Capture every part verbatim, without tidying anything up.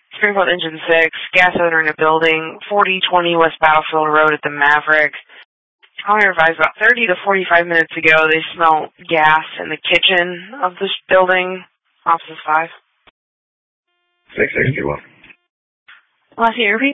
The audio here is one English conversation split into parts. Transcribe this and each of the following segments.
Springfield Engine six, gas odor in a building, forty twenty West Battlefield Road at the Maverick. Caller advised about thirty to forty-five minutes ago they smelled gas in the kitchen of this building. Officer five. six sixty-one. Last year, repeat.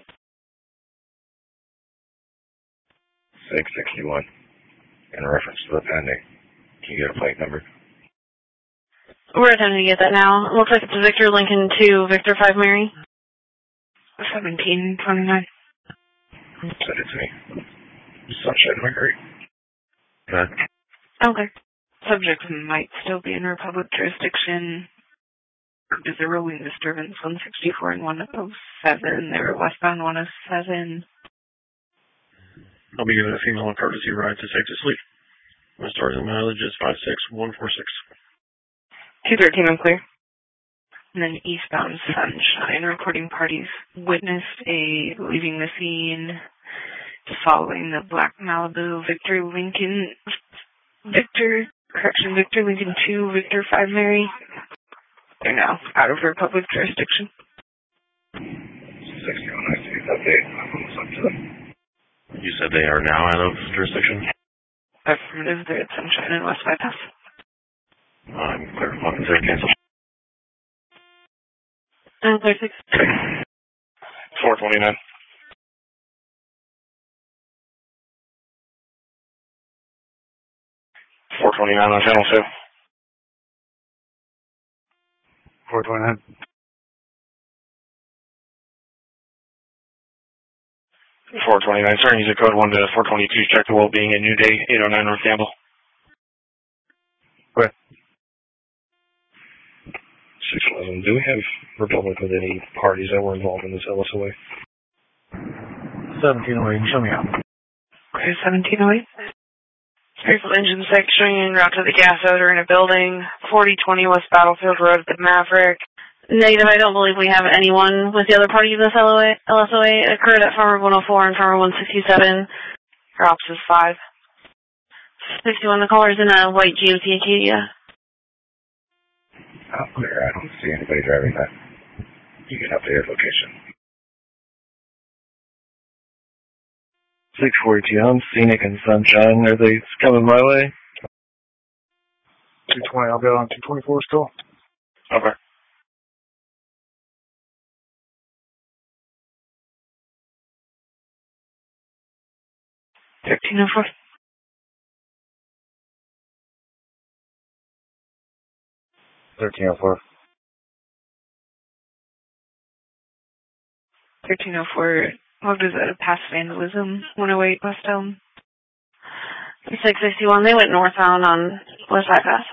six sixty-one. In reference to the pending. Can you get a plate number? We're attempting to get that now. Looks like it's Victor Lincoln two, Victor five Mary. seventeen twenty-nine. Send it to me. Sunshine Mercury. Good. Okay. Subject might still be in Republic jurisdiction. There's a rolling disturbance one sixty-four and one oh seven. They were westbound one oh seven. I'll be giving a female a courtesy ride to Safe to Sleep. My starting mileage is five six one four six. two thirteen unclear. And then eastbound Sunshine, reporting parties witnessed a leaving the scene following the black Malibu Victor Lincoln, Victor, correction, Victor Lincoln two, Victor five Mary. They're now out of Republic jurisdiction. sixty-one, I see update. What's up to them? You said they are now out of jurisdiction? Affirmative, they're at Sunshine and West Bypass. I'm clear. One zero cancel. And clear six. four twenty-nine. four twenty-nine on channel two. four twenty-nine. four twenty-nine. Sorry, use a code one to four twenty-two. Check the well-being at New Day, eight oh nine North Campbell. Okay. six eleven. Do we have Republic with any parties that were involved in this L S O A? seventeen oh eight, show me out. Okay, seventeen oh eight. Springfield Engine six showing en route to the gas odor in a building. forty twenty West Battlefield Road at the Maverick. Negative, I don't believe we have anyone with the other party of this L S O A. It occurred at Farmer one oh four and Farmer one sixty-seven. Your ops is five. sixty-one, the caller is in a white G M C Acadia. Oh, clear. I don't see anybody driving that. You can update your location. six forty-two, I'm Scenic and Sunshine. Are they coming my way? two twenty, I'll go on two twenty-four still. Okay. thirteen oh four. thirteen oh four. thirteen oh four. What is that? A past vandalism? one oh eight West Elm. six sixty-one, they went northbound on West Bypass.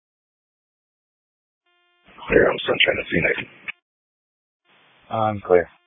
Clear, I'm Sunshine and Scenic. I'm clear.